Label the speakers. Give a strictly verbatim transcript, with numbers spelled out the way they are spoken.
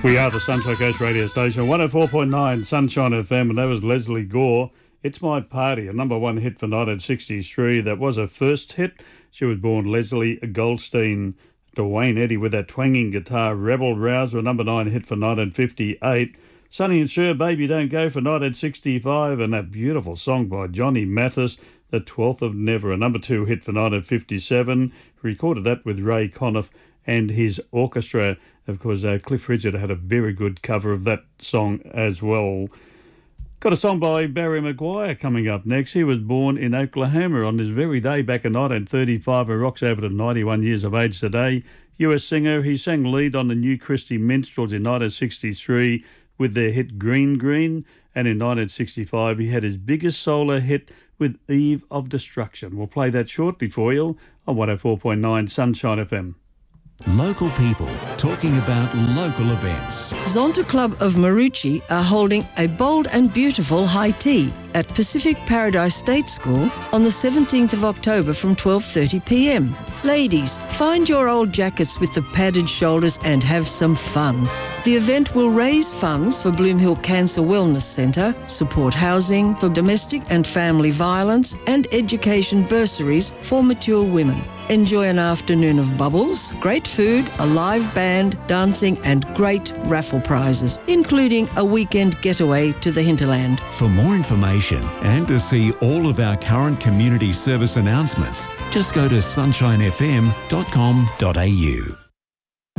Speaker 1: We are the Sunshine Coast radio station, one oh four point nine Sunshine F M, and that was Leslie Gore. It's My Party, a number one hit for nineteen sixty-three. That was her first hit. She was born Leslie Goldstein. Dwayne Eddy with that twanging guitar. Rebel Rouser, a number nine hit for nineteen fifty-eight. Sonny and Cher, Baby Don't Go for nineteen sixty-five. And that beautiful song by Johnny Mathis, The twelfth of Never, a number two hit for nineteen fifty-seven. Recorded that with Ray Conniff and his orchestra. Of course, uh, Cliff Richard had a very good cover of that song as well. Got a song by Barry Maguire coming up next. He was born in Oklahoma on this very day back in nineteen thirty-five and rocks over to ninety-one years of age today. U S singer, he sang lead on the New Christy Minstrels in nineteen sixty-three with their hit Green Green, and in nineteen sixty-five he had his biggest solo hit with Eve of Destruction. We'll play that shortly for you on one oh four point nine Sunshine F M.
Speaker 2: Local people talking about local events.
Speaker 3: Zonta Club of Maroochy are holding a bold and beautiful high tea at Pacific Paradise State School on the seventeenth of October from twelve thirty p m. Ladies, find your old jackets with the padded shoulders and have some fun. The event will raise funds for Bloom Hill Cancer Wellness Centre, support housing for domestic and family violence, and education bursaries for mature women. Enjoy an afternoon of bubbles, great food, a live band, dancing and great raffle prizes, including a weekend getaway to the hinterland.
Speaker 2: For more information and to see all of our current community service announcements, just go to sunshine f m dot com dot a u.